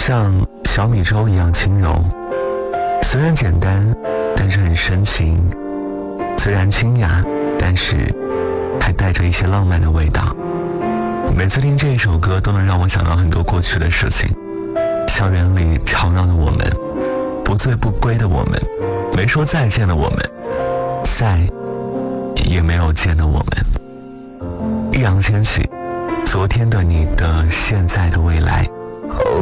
像小米粥一样轻柔，虽然简单，但是很深情；虽然清雅，但是还带着一些浪漫的味道。每次听这一首歌，都能让我想到很多过去的事情。校园里吵闹的我们，不醉不归的我们，没说再见的我们，再也没有见的我们。易烊千玺，昨天的你的现在的未来。